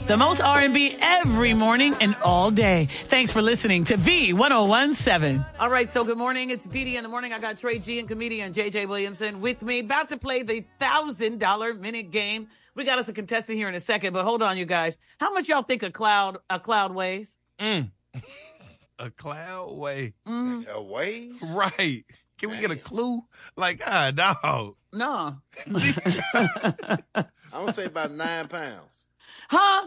The most R&B every morning and all day. Thanks for listening to V1017. All right, so good morning. It's Dee in the morning. I got Trey G and comedian JJ Williamson with me, about to play the $1,000 minute game. We got us a contestant here in a second, but hold on, you guys. How much y'all think a cloud weighs? A cloud weighs? A weighs? Right. Can we get a clue? Like, dog. No. I would say about 9 pounds. Huh?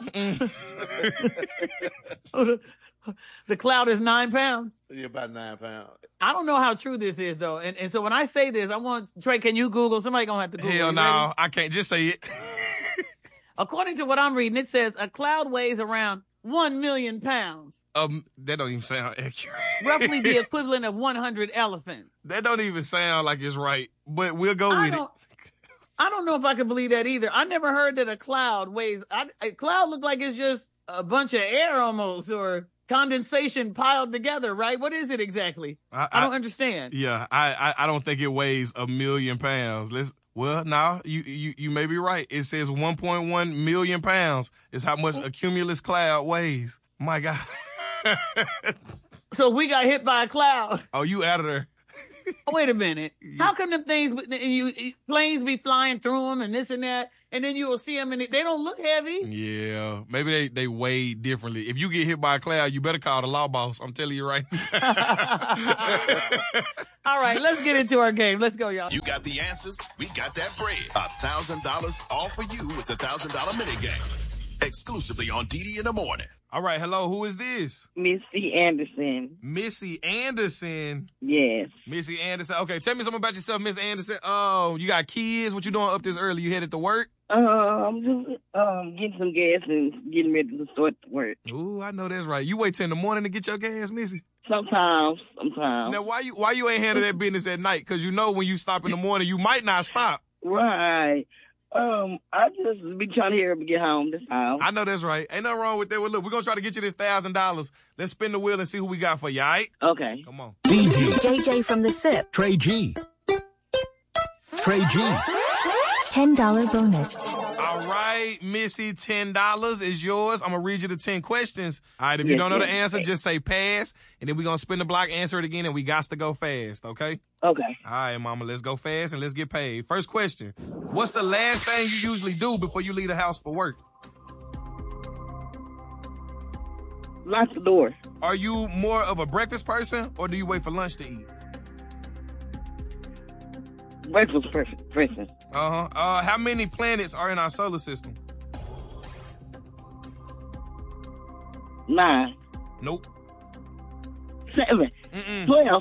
The cloud is 9 pounds? Yeah, about 9 pounds. I don't know how true this is, though. And so when I say this, I want, Trey, can you Google? Somebody going to have to Google. Hell no, I can't just say it. According to what I'm reading, it says a cloud weighs around 1 million pounds. That don't even sound accurate. Roughly the equivalent of 100 elephants. That don't even sound like it's right, but we'll go with it. I don't know if I can believe that either. I never heard that a cloud weighs. A cloud looks like it's just a bunch of air almost, or condensation piled together, right? What is it exactly? I don't understand. Yeah, I don't think it weighs 1 million pounds. No, you may be right. It says 1.1 million pounds is how much a cumulus cloud weighs. My God. So we got hit by a cloud. Oh, you out of there. Oh, wait a minute. How come them things, planes be flying through them and this and that, and then you will see them and they don't look heavy? Yeah, maybe they weigh differently. If you get hit by a cloud, you better call the law boss. I'm telling you right now. All right, let's get into our game. Let's go, y'all. You got the answers. We got that bread. $1,000 all for you with the $1,000 minute game. Exclusively on DD in the morning. All right, hello, who is this? Missy Anderson. Missy Anderson? Yes. Missy Anderson. Okay, tell me something about yourself, Miss Anderson. Oh, you got kids? What you doing up this early? You headed to work? I'm just getting some gas and getting ready to start to work. Ooh, I know that's right. You wait till in the morning to get your gas, Missy? Sometimes. Now, why you ain't handle that business at night? Because you know when you stop in the morning, you might not stop. Right. I just be trying to hurry up and get home. That's all. I know that's right. Ain't nothing wrong with that. Well, look, we're going to try to get you this $1,000. Let's spin the wheel and see who we got for you, all right? Okay. Come on. JJ from the SIP. Trey G. $10 bonus. All right, Missy, $10 is yours. I'm going to read you the 10 questions. All right, if you don't know the answer, just say pass, and then we're going to spin the block, answer it again, and we got to go fast, okay? Okay. All right, mama, let's go fast and let's get paid. First question. What's the last thing you usually do before you leave the house for work? Lock the door. Are you more of a breakfast person, or do you wait for lunch to eat? Breakfast person. How many planets are in our solar system? 9. Nope. 7. 12.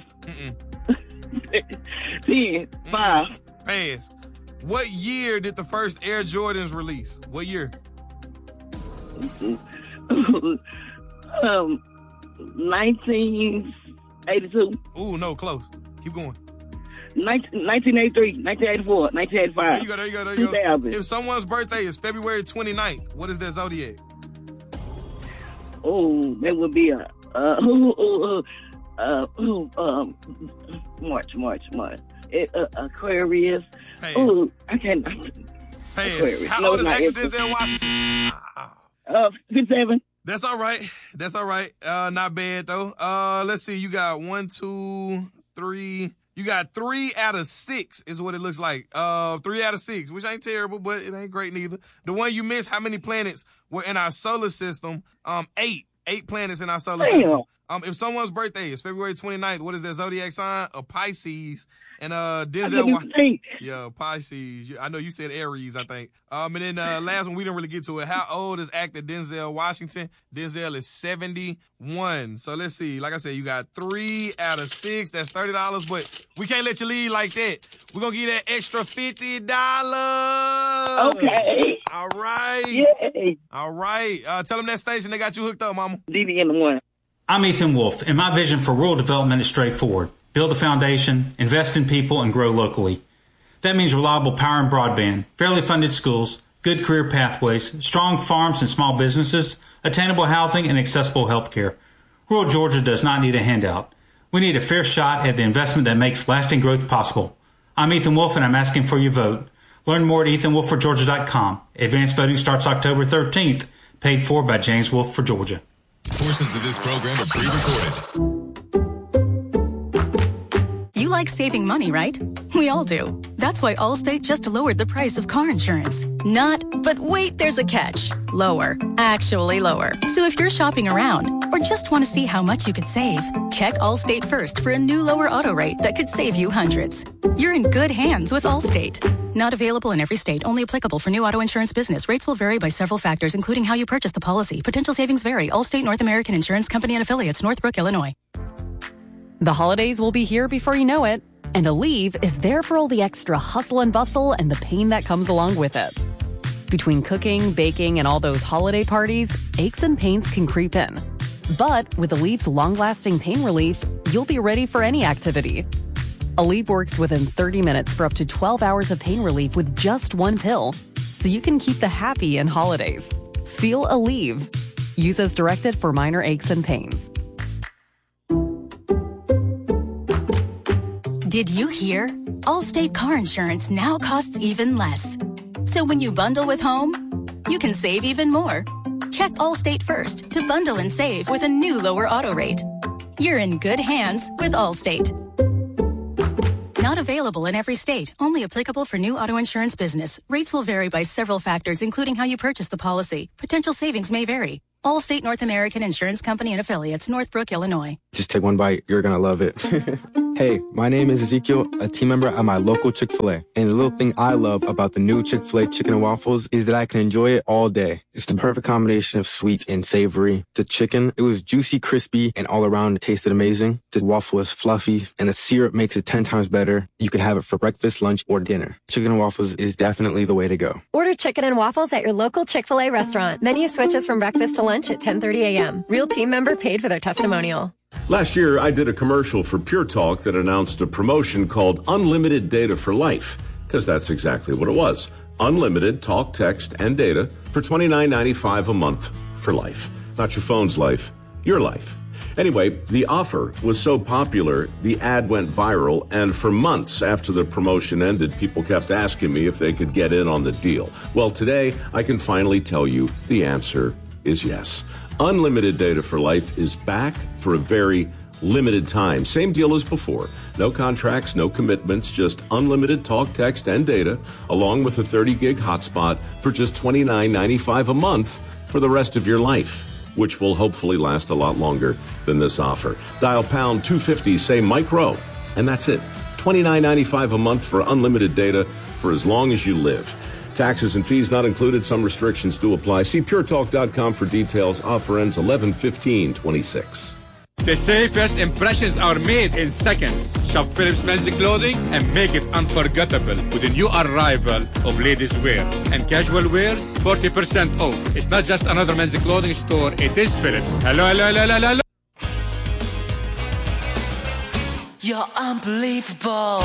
10. 5. Pass. What year did the first Air Jordans release? What year? 1982. Ooh, no, close. Keep going. 1983, 1984, 1985. There you go. 2000. If someone's birthday is February 29th, what is their zodiac? Oh, that would be March. Aquarius. Pass. Oh, I can't. Pass. Aquarius. How No, old is it's not. actor Denzel Washington? 57. That's all right. Not bad, though. Let's see. You got 1, 2, 3. You got 3 out of 6 is what it looks like. 3 out of 6, which ain't terrible, but it ain't great neither. The one you missed, how many planets were in our solar system? 8. 8 planets in our solar system. If someone's birthday is February 29th, what is their zodiac sign? A Pisces. And Denzel. Yeah, Pisces. I know you said Aries, I think. And then last one, we didn't really get to it. How old is actor Denzel Washington? Denzel is 71. So let's see. Like I said, you got 3 out of 6. That's $30, but we can't let you leave like that. We're going to give you that extra $50. Okay. All right. Yay. All right. Tell them that station they got you hooked up, mama. DD in the morning. I'm Ethan Wolf, and my vision for rural development is straightforward. Build a foundation, invest in people, and grow locally. That means reliable power and broadband, fairly funded schools, good career pathways, strong farms and small businesses, attainable housing, and accessible health care. Rural Georgia does not need a handout. We need a fair shot at the investment that makes lasting growth possible. I'm Ethan Wolf, and I'm asking for your vote. Learn more at ethanwolfforgeorgia.com. Advanced voting starts October 13th. Paid for by James Wolfe for Georgia. Portions of this program are pre-recorded. You like saving money, right? We all do. That's why Allstate just lowered the price of car insurance. But wait, there's a catch. Lower. Actually lower. So if you're shopping around or just want to see how much you could save, check Allstate first for a new lower auto rate that could save you hundreds. You're in good hands with Allstate. Not available in every state. Only applicable for new auto insurance business. Rates will vary by several factors, including how you purchase the policy. Potential savings vary. Allstate North American Insurance Company and Affiliates, Northbrook, Illinois. The holidays will be here before you know it, and Aleve is there for all the extra hustle and bustle and the pain that comes along with it. Between cooking, baking, and all those holiday parties, aches and pains can creep in. But with Aleve's long-lasting pain relief, you'll be ready for any activity. Aleve works within 30 minutes for up to 12 hours of pain relief with just one pill, so you can keep the happy in holidays. Feel Aleve. Use as directed for minor aches and pains. Did you hear? Allstate car insurance now costs even less. So when you bundle with home, you can save even more. Check Allstate first to bundle and save with a new lower auto rate. You're in good hands with Allstate. Not available in every state. Only applicable for new auto insurance business. Rates will vary by several factors, including how you purchase the policy. Potential savings may vary. Allstate North American Insurance Company and Affiliates, Northbrook, Illinois. Just take one bite. You're going to love it. Hey, my name is Ezekiel, a team member at my local Chick-fil-A. And the little thing I love about the new Chick-fil-A chicken and waffles is that I can enjoy it all day. It's the perfect combination of sweet and savory. The chicken, it was juicy, crispy, and all around it tasted amazing. The waffle is fluffy, and the syrup makes it 10 times better. You can have it for breakfast, lunch, or dinner. Chicken and waffles is definitely the way to go. Order chicken and waffles at your local Chick-fil-A restaurant. Menu switches from breakfast to lunch at 10:30 a.m. Real team member paid for their testimonial. Last year, I did a commercial for Pure Talk that announced a promotion called Unlimited Data for Life, because that's exactly what it was. Unlimited talk, text, and data for $29.95 a month for life. Not your phone's life, your life. Anyway, the offer was so popular, the ad went viral, and for months after the promotion ended, people kept asking me if they could get in on the deal. Well, today, I can finally tell you the answer is yes. Unlimited Data for Life is back for a very limited time. Same deal as before. No contracts, no commitments, just unlimited talk, text, and data, along with a 30-gig hotspot for just $29.95 a month for the rest of your life, which will hopefully last a lot longer than this offer. Dial pound 250, say Mike Rowe, and that's it. $29.95 a month for unlimited data for as long as you live. Taxes and fees not included. Some restrictions do apply. See puretalk.com for details. Offer ends 11/15/26. The safest impressions are made in seconds. Shop Phillips Men's Clothing and make it unforgettable with the new arrival of ladies' wear. And casual wears, 40% off. It's not just another men's clothing store. It is Phillips. Hello. You're unbelievable.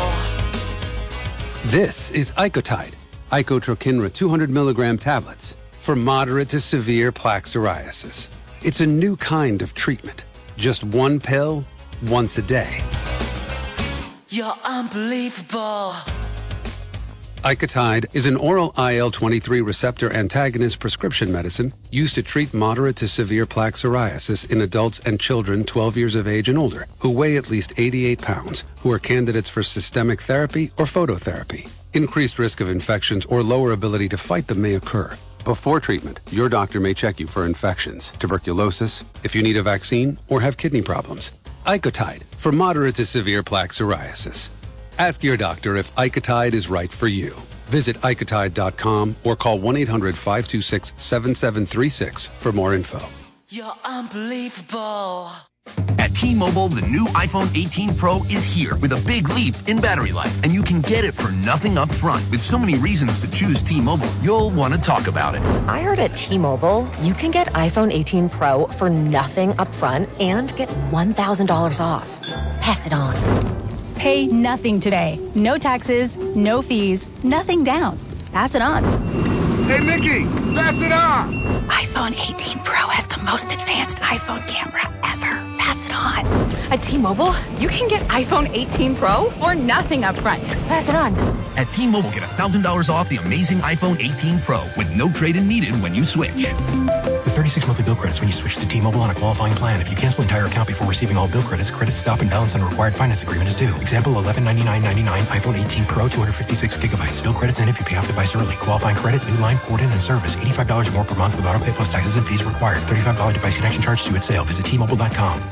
This is Icotide. Icotrokinra 200 milligram tablets for moderate to severe plaque psoriasis. It's a new kind of treatment. Just one pill, once a day. You're unbelievable. Icotide is an oral IL-23 receptor antagonist prescription medicine used to treat moderate to severe plaque psoriasis in adults and children 12 years of age and older who weigh at least 88 pounds, who are candidates for systemic therapy or phototherapy. Increased risk of infections or lower ability to fight them may occur. Before treatment, your doctor may check you for infections, tuberculosis, if you need a vaccine, or have kidney problems. Icotide for moderate to severe plaque psoriasis. Ask your doctor if Icotide is right for you. Visit Icotide.com or call 1-800-526-7736 for more info. You're unbelievable. At T-Mobile, the new iPhone 18 Pro is here with a big leap in battery life, and you can get it for nothing up front. With so many reasons to choose T-Mobile, you'll want to talk about it. I heard at T-Mobile, you can get iPhone 18 Pro for nothing up front and get $1,000 off. Pass it on. Pay nothing today. No taxes, no fees, nothing down. Pass it on. Hey, Mickey, pass it on. iPhone 18 Pro has the most advanced iPhone camera ever. Pass it on. At T-Mobile, you can get iPhone 18 Pro for nothing up front. Pass it on. At T-Mobile, get $1,000 off the amazing iPhone 18 Pro with no trade-in needed when you switch. With 36 monthly bill credits when you switch to T-Mobile on a qualifying plan. If you cancel entire account before receiving all bill credits, credit stop and balance on a required finance agreement is due. Example, $1199.99 iPhone 18 Pro, 256 gigabytes. Bill credits end if you pay off device early. Qualifying credit, new line, port-in, and service. $85 more per month with auto pay plus taxes and fees required. $35 device connection charge due at sale. Visit T-Mobile.com.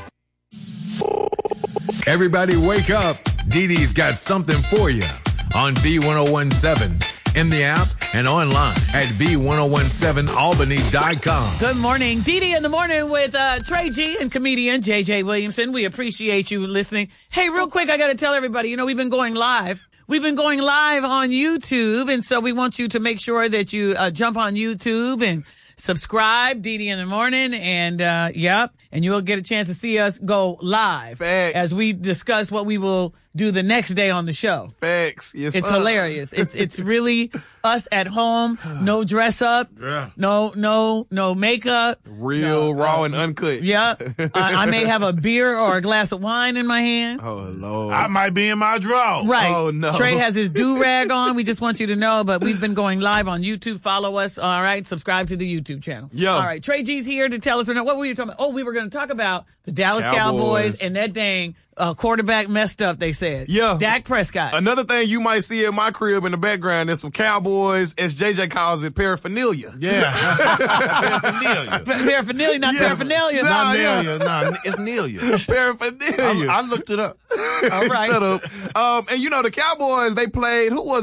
Everybody wake up. Dee Dee's got something for you on V1017, in the app and online at V1017Albany.com. Good morning. Dee Dee in the morning with Trey G and comedian JJ Williamson. We appreciate you listening. Hey, real quick, I got to tell everybody, we've been going live. We've been going live on YouTube, and so we want you to make sure that you jump on YouTube and subscribe, Dee Dee in the morning, and and you'll get a chance to see us go live as we discuss what we will do the next day on the show. Facts. Yes, it's hilarious. It's really us at home, no dress up, no makeup, real raw and uncut. Yeah, I may have a beer or a glass of wine in my hand. Oh Lord, I might be in my drawer. Right. Oh no, Trey has his do-rag on. We just want you to know, but we've been going live on YouTube. Follow us. All right, subscribe to the YouTube channel. Yeah. All right, Trey G's here to tell us. What were you talking about? Oh, we were going to talk about the Dallas Cowboys and that dang quarterback messed up, they said. Yeah. Dak Prescott. Another thing you might see in my crib in the background is some Cowboys, as JJ calls it, paraphernalia. Yeah. Paraphernalia. Paraphernalia, not paraphernalia. Not Nelia. It's Nelia. Paraphernalia. I looked it up. All right. Shut up. And the Cowboys, they played, who was